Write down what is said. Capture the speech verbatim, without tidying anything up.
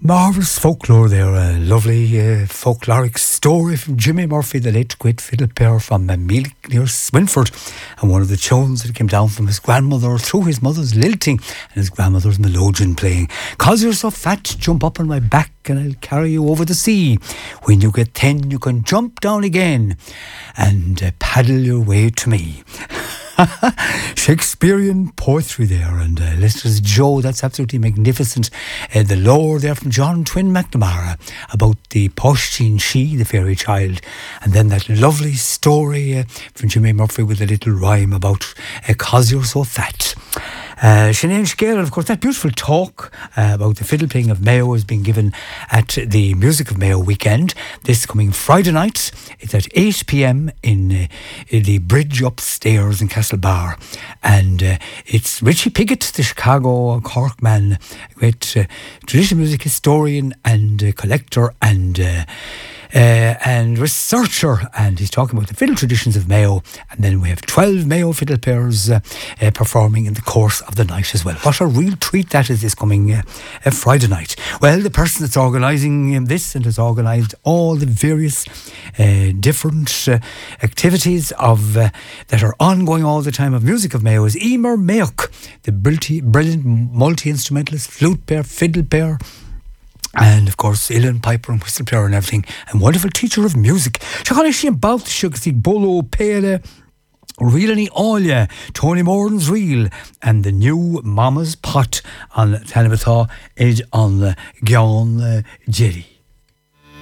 Marvellous folklore there, a lovely uh, folkloric story from Jimmy Murphy, the late great fiddle player from uh, Meath near Swinford, and one of the tunes that came down from his grandmother through his mother's lilting and his grandmother's melodeon playing. "'Cause you're so fat, jump up on my back and I'll carry you over the sea. When you get thin, you can jump down again and uh, paddle your way to me." Shakespearean poetry there, and uh, listeners, Joe, that's absolutely magnificent. Uh, the lore there from John Twin McNamara about the Poshteen She, the fairy child, and then that lovely story uh, from Jimmy Murphy with a little rhyme about uh, "'Cause you're so fat." Uh, Sinead Scale, of course, that beautiful talk uh, about the fiddle playing of Mayo is being given at the Music of Mayo weekend this coming Friday night. It's at eight p.m. in, uh, in the bridge upstairs in Castlebar, and uh, it's Richie Piggott, the Chicago Cork man, great uh, traditional music historian and uh, collector and uh, Uh, and researcher, and he's talking about the fiddle traditions of Mayo. And then we have twelve Mayo fiddle players uh, uh, performing in the course of the night as well. What a real treat that is this coming uh, uh, Friday night. Well, the person that's organising um, this and has organised all the various uh, different uh, activities of uh, that are ongoing all the time of Music of Mayo is Emer Mayock, the brilliant multi-instrumentalist, flute player, fiddle player, and of course uilleann piper and whistle player and everything, and wonderful teacher of music. She's she about the bolo pele Reelany Olia, Tony Morden's Reel, and the new Mama's Pot on Tanabatha Edge on the Gyan Jerry.